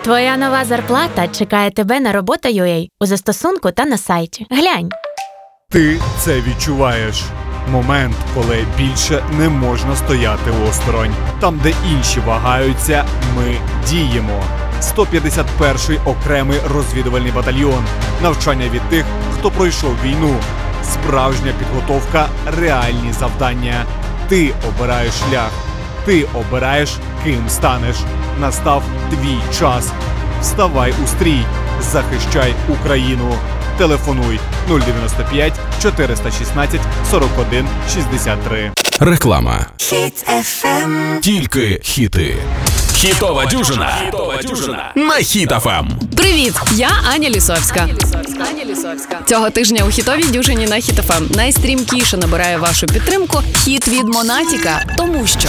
Твоя нова зарплата чекає тебе на Робота.ua у застосунку та на сайті. Глянь. Ти це відчуваєш. Момент, коли більше не можна стояти осторонь. Там, де інші вагаються, ми діємо. 151-й окремий розвідувальний батальйон. Навчання від тих, хто пройшов війну. Справжня підготовка, реальні завдання. Ти обираєш шлях. Ти обираєш, ким станеш. Настав твій час. Вставай у стрій. Захищай Україну. Телефонуй 095 416 41 63. Реклама. Хіт FM. Тільки хіти. Хітова дюжина. На Хіт FM. Привіт, я Аня Лісовська. Цього тижня у хітовій дюжині на Хіт FM найстрімкіше набирає вашу підтримку хіт від Монатіка, тому що